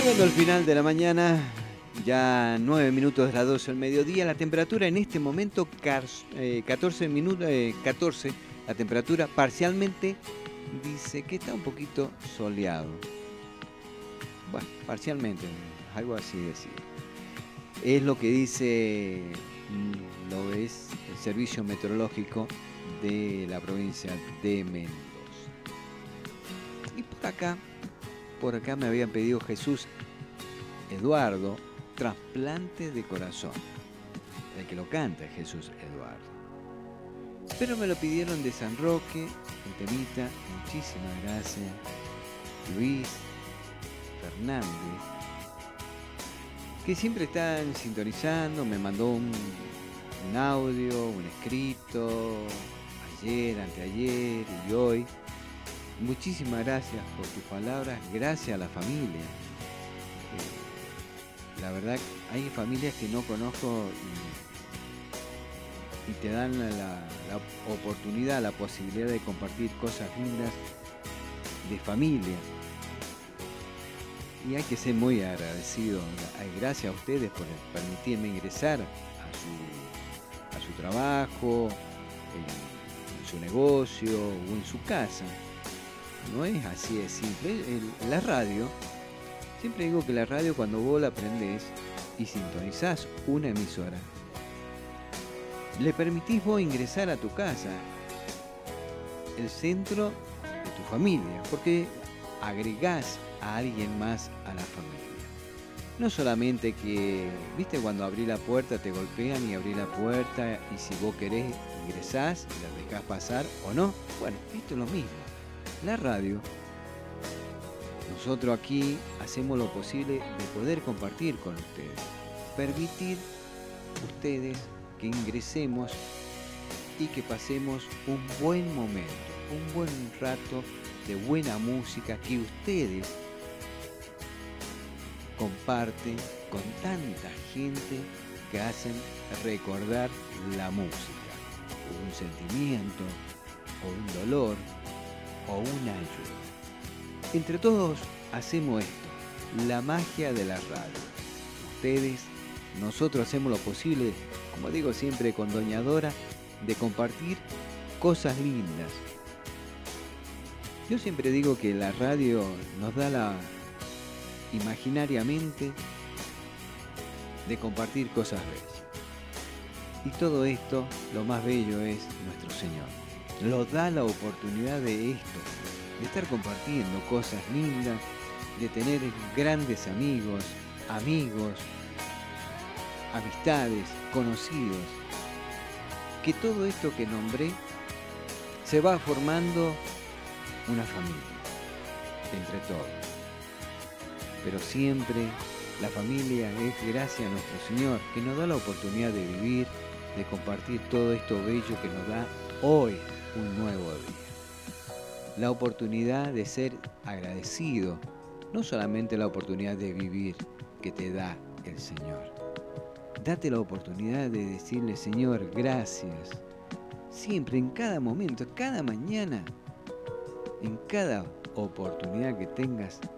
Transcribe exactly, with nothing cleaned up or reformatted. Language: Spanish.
Llegando al final de la mañana, ya nueve minutos de las doce del mediodía, la temperatura en este momento eh, catorce minutos, eh, catorce, la temperatura parcialmente dice que está un poquito soleado. Bueno, parcialmente, algo así decir. Es lo que dice, lo es el servicio meteorológico de la provincia de Mendoza. Y por acá, por acá me habían pedido Jesús Eduardo, trasplante de corazón. El que lo canta es Jesús Eduardo. Pero me lo pidieron de San Roque, el temita. Muchísimas gracias. Luis Fernández, que siempre están sintonizando, me mandó un, un audio, un escrito, ayer, anteayer y hoy. Muchísimas gracias por tus palabras, gracias a la familia. Eh, la verdad, hay familias que no conozco y, y te dan la, la oportunidad, la posibilidad de compartir cosas lindas de familia. Y hay que ser muy agradecido. Gracias a ustedes por permitirme ingresar a su, a su trabajo, en, en su negocio o en su casa. No es así de simple. El, la radio, siempre digo que la radio, cuando vos la prendés y sintonizás una emisora, le permitís vos ingresar a tu casa, el centro de tu familia, porque agregás a alguien más a la familia. No solamente que, viste, cuando abrí la puerta te golpean y abrí la puerta y si vos querés ingresás, la dejás pasar o no. Bueno, esto es lo mismo. La radio, nosotros aquí hacemos lo posible de poder compartir con ustedes, permitir ustedes que ingresemos y que pasemos un buen momento, un buen rato de buena música que ustedes comparten con tanta gente que hacen recordar la música, un sentimiento, o un dolor, o una ayuda. Entre todos hacemos esto, la magia de la radio. Ustedes, nosotros hacemos lo posible, como digo siempre con Doña Dora, de compartir cosas lindas. Yo siempre digo que la radio nos da la imaginariamente de compartir cosas bellas. Y todo esto, lo más bello es nuestro Señor. Nos da la oportunidad de esto, de estar compartiendo cosas lindas, de tener grandes amigos, amigos, amistades, conocidos. Que todo esto que nombré se va formando una familia, entre todos. Pero siempre la familia es gracias a nuestro Señor, que nos da la oportunidad de vivir, de compartir todo esto bello que nos da hoy un nuevo día. La oportunidad de ser agradecido, no solamente la oportunidad de vivir que te da el Señor. Date la oportunidad de decirle, Señor, gracias. Siempre, en cada momento, cada mañana, en cada oportunidad que tengas,